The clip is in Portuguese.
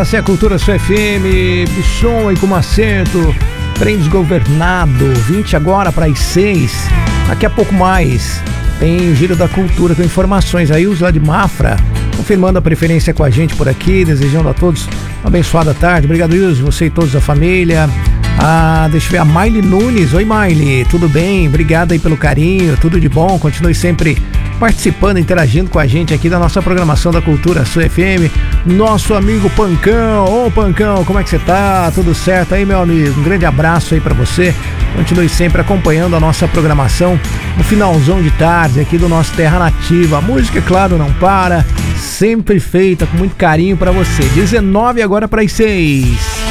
Essa é a Cultura Sua FM, som aí com acento, trem desgovernado, 20 agora para as 6. Daqui a pouco mais tem o Giro da Cultura com informações aí, os lá de Mafra, confirmando a preferência com a gente por aqui, desejando a todos uma abençoada tarde. Obrigado, Wilson, você e todos da família. Deixa eu ver, a Maile Nunes. Oi, Maile, tudo bem? Obrigado aí pelo carinho, tudo de bom. Continue sempre participando, interagindo com a gente aqui da nossa programação da Cultura Sua FM. Nosso amigo Pancão. Ô, Pancão, como é que você tá? Tudo certo aí, meu amigo? Um grande abraço aí pra você. Continue sempre acompanhando a nossa programação no finalzão de tarde aqui do nosso Terra Nativa. A música, é claro, não para, sempre feita com muito carinho pra você. 19 agora para as 6.